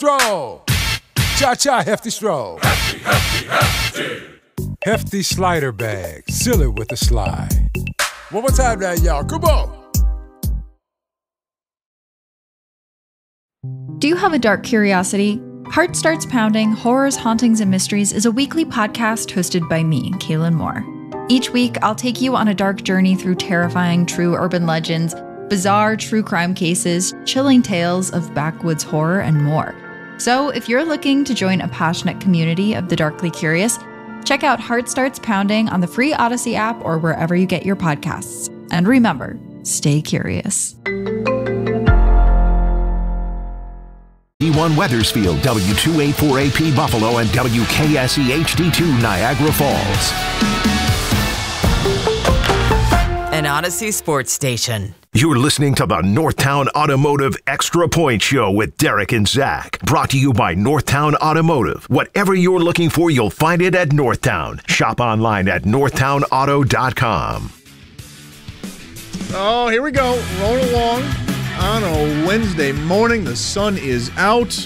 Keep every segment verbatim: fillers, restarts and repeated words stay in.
Stroll. Cha-cha hefty stroll. Hefty, hefty, hefty. Hefty slider bag. Seal it with a slide. One more time now, y'all. Come on. Do you have a dark curiosity? Heart Starts Pounding, Horrors, Hauntings, and Mysteries is a weekly podcast hosted by me, Kaylin Moore. Each week, I'll take you on a dark journey through terrifying true urban legends, bizarre true crime cases, chilling tales of backwoods horror, and more. So if you're looking to join a passionate community of the darkly curious, check out Heart Starts Pounding on the free Odyssey app or wherever you get your podcasts. And remember, stay curious. D one Weathersfield, W two eighty-four A P Buffalo, and W K S E H D two Niagara Falls. An Odyssey sports station. You're listening to the Northtown Automotive Extra Point Show with Derek and Zach. Brought to you by Northtown Automotive. Whatever you're looking for, you'll find it at Northtown. Shop online at northtown auto dot com. Oh, here we go. Rolling along on a Wednesday morning. The sun is out.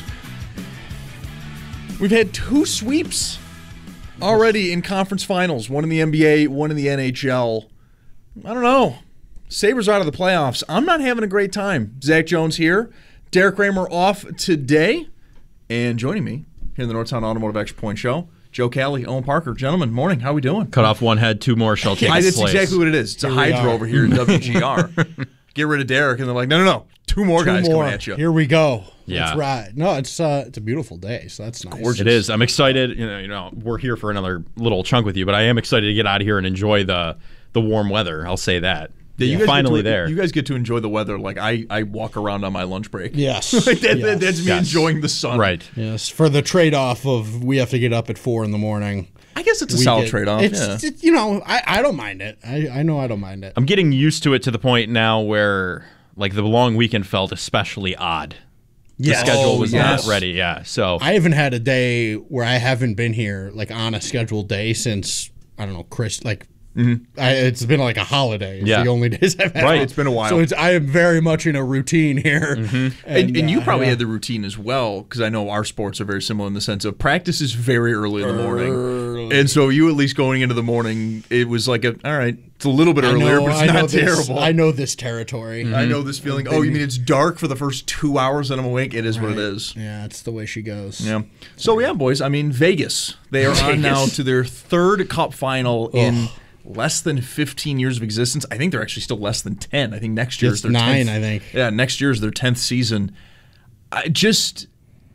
We've had two sweeps already in conference finals. One in the N B A, one in the N H L. I don't know. Sabres out of the playoffs. I'm not having a great time. Zach Jones here. Derek Kramer off today. And joining me here in the Northtown Automotive Extra Point Show, Joe Cali, Owen Parker. Gentlemen, morning. How we doing? Cut off one head, two more shall take I, its That's place. exactly what it is. It's a hydro over here in W G R. Get rid of Derek, and they're like, no, no, no. Two more Two guys more. coming at you. Here we go. Yeah. That's right. No, it's uh, it's a beautiful day, so that's nice. Gorgeous. It is. I'm excited. You know, you know, we're here for another little chunk with you, but I am excited to get out of here and enjoy the the warm weather. I'll say that. Yeah, you yeah. guys Finally get to, there. You guys get to enjoy the weather like I, I walk around on my lunch break. Yes. like that, yes. that, that's me Yes. enjoying the sun. Right. Yes, for the trade-off of we have to get up at four in the morning. I guess it's a we solid get- trade-off. It's, Yeah. it- you know, I, I don't mind it. I, I know I don't mind it. I'm getting used to it to the point now where like the long weekend felt especially odd. The Yes. schedule Oh, was yes. not ready. Yeah. So I haven't had a day where I haven't been here like on a scheduled day since, I don't know, Chris, like, Mm-hmm. I, it's been like a holiday. It's Yeah. the only days I've had. Right. off. It's been a while. So it's, I am very much in a routine here. And, and you uh, probably yeah. had the routine as well, because I know our sports are very similar in the sense of practice is very early in the morning. Early. And so you at least going into the morning, it was like, a, all right, it's a little bit I earlier, know- but it's I know not this- terrible. I know this territory. I know this feeling. Oh, you mean it's dark for the first two hours that I'm awake? It is what it Right. is. Yeah, it's the way she goes. Yeah. So, yeah, boys, I mean, Vegas. They are on now to their third cup final in less than fifteen years of existence. I think they're actually still less than ten. I think next year It's is their nine, tenth. I think. Yeah, next year is their tenth season. I just,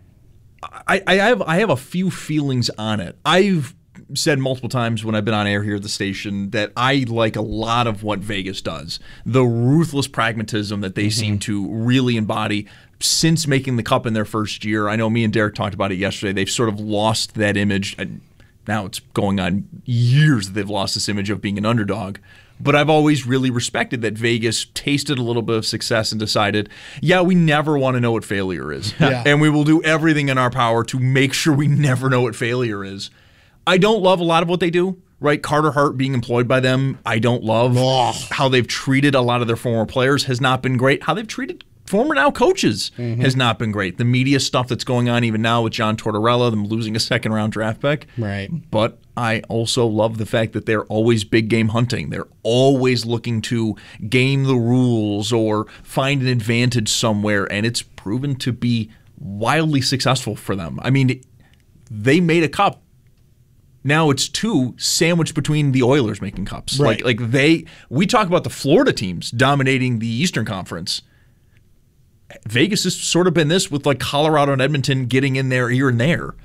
I, I have, I have a few feelings on it. I've said multiple times when I've been on air here at the station that I like a lot of what Vegas does. The ruthless pragmatism that they Mm-hmm. seem to really embody since making the cup in their first year. I know me and Derek talked about it yesterday. They've sort of lost that image. I, Now it's going on years that they've lost this image of being an underdog. But I've always really respected that Vegas tasted a little bit of success and decided, yeah, we never want to know what failure is. Yeah. And we will do everything in our power to make sure we never know what failure is. I don't love a lot of what they do, right? Carter Hart being employed by them, I don't love. Ugh. How they've treated a lot of their former players has not been great. How they've treated former now coaches Mm-hmm. has not been great. The media stuff that's going on even now with John Tortorella, them losing a second round draft pick. Right. But I also love the fact that they're always big game hunting. They're always looking to game the rules or find an advantage somewhere, and it's proven to be wildly successful for them. I mean, they made a cup. Now it's two sandwiched between the Oilers making cups. Right. Like like they we talk about the Florida teams dominating the Eastern Conference. Vegas has sort of been this with like Colorado and Edmonton getting in there here and there.